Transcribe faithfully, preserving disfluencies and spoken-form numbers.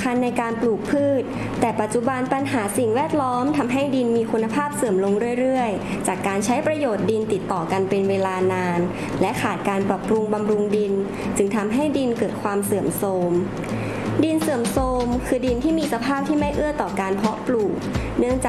ำคัญในการปลูกพืชแต่ปัจจุบันปัญหาสิ่งแวดล้อมทำให้ดินมีคุณภาพเสื่อมลงเรื่อยๆจากการใช้ประโยชน์ดินติดต่อกันเป็นเวลานานและขาดการปรับปรุงบำรุงดินจึงทำให้ดินเกิดความเสื่อมโทรมดินเสื่อมโทรมคือดินที่มีสภาพที่ไม่เอื้อต่อการเพาะปลูกเนื่องจาก